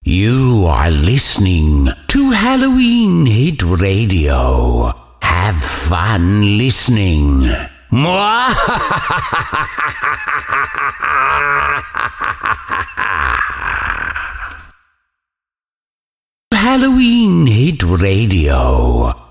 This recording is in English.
You are listening to Halloween Hit Radio. Have fun listening. Halloween Hit Radio.